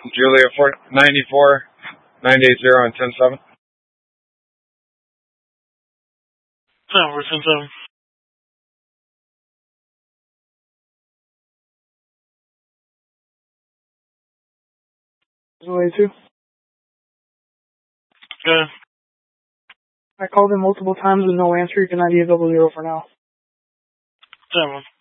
Julia 94 980 and 107. No, we're 107. Julia 2. Good. I called in multiple times with no answer. You can ID 00 for now. 7.